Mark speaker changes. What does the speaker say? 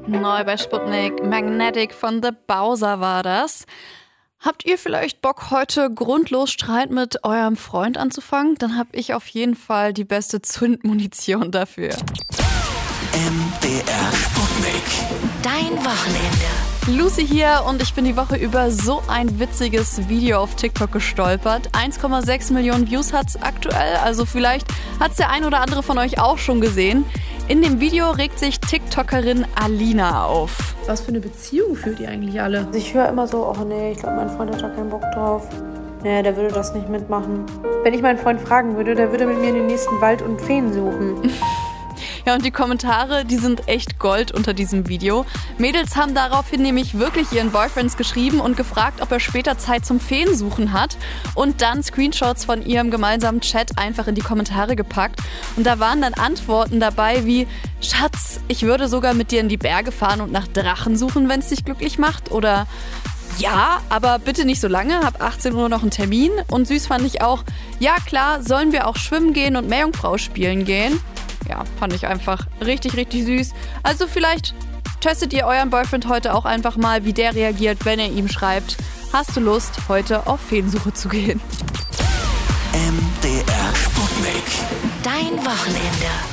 Speaker 1: Neu bei Sputnik, Magnetic von The Bowser war das. Habt ihr vielleicht Bock, heute grundlos Streit mit eurem Freund anzufangen? Dann hab ich auf jeden Fall die beste Zündmunition dafür.
Speaker 2: MDR Sputnik.
Speaker 3: Dein Wochenende.
Speaker 1: Lucy hier und ich bin die Woche über so ein witziges Video auf TikTok gestolpert. 1,6 Millionen Views hat's aktuell, also vielleicht hat's der ein oder andere von euch auch schon gesehen. In dem Video regt sich TikTokerin Alina auf.
Speaker 4: Was für eine Beziehung führt ihr eigentlich alle?
Speaker 5: Ich höre immer so, oh nee, ich glaube, mein Freund hat da keinen Bock drauf. Nee, der würde das nicht mitmachen. Wenn ich meinen Freund fragen würde, der würde mit mir in den nächsten Wald und Feen suchen.
Speaker 1: Ja, und die Kommentare, die sind echt Gold unter diesem Video. Mädels haben daraufhin nämlich wirklich ihren Boyfriends geschrieben und gefragt, ob er später Zeit zum Feensuchen hat. Und dann Screenshots von ihrem gemeinsamen Chat einfach in die Kommentare gepackt. Und da waren dann Antworten dabei wie: Schatz, ich würde sogar mit dir in die Berge fahren und nach Drachen suchen, wenn es dich glücklich macht. Oder ja, aber bitte nicht so lange, hab 18 Uhr noch einen Termin. Und süß fand ich auch: Ja klar, sollen wir auch schwimmen gehen und Meerjungfrau spielen gehen? Ja, fand ich einfach richtig, richtig süß. Also vielleicht testet ihr euren Boyfriend heute auch einfach mal, wie der reagiert, wenn ihr ihm schreibt: Hast du Lust, heute auf Feensuche zu gehen?
Speaker 2: MDR Sputnik.
Speaker 3: Dein Wochenende.